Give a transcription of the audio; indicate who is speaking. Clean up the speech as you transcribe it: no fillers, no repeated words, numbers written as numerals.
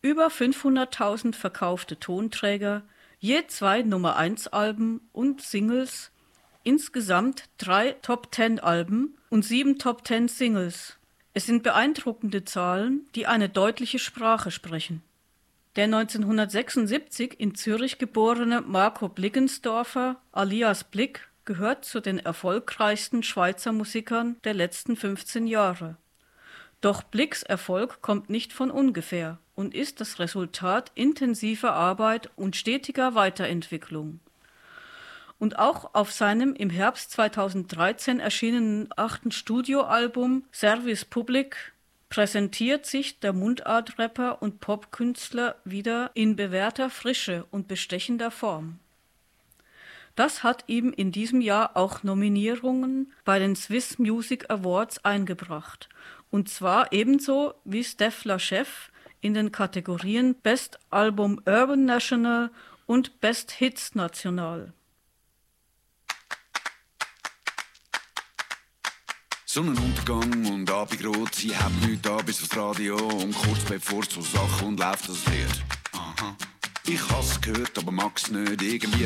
Speaker 1: über 500.000 verkaufte Tonträger, je 2 Nummer-1-Alben und Singles, insgesamt 3 Top-10-Alben und 7 Top-10-Singles. Es sind beeindruckende Zahlen, die eine deutliche Sprache sprechen. Der 1976 in Zürich geborene Marco Blickensdoerfer alias Blick gehört zu den erfolgreichsten Schweizer Musikern der letzten 15 Jahre. Doch Blicks Erfolg kommt nicht von ungefähr und ist das Resultat intensiver Arbeit und stetiger Weiterentwicklung. Und auch auf seinem im Herbst 2013 erschienenen 8. Studioalbum Service Public präsentiert sich der Mundart-Rapper und Popkünstler wieder in bewährter Frische und bestechender Form. Das hat ihm in diesem Jahr auch Nominierungen bei den Swiss Music Awards eingebracht, und zwar ebenso wie Stef Lachef in den Kategorien Best Album Urban National und Best Hits National.
Speaker 2: Sonnenuntergang und Abendrot, sie haben nichts da bis aufs Radio und kurz bevor es zur Sache und läuft das Lied. Aha. Ich hab's gehört, aber mag's nicht, irgendwie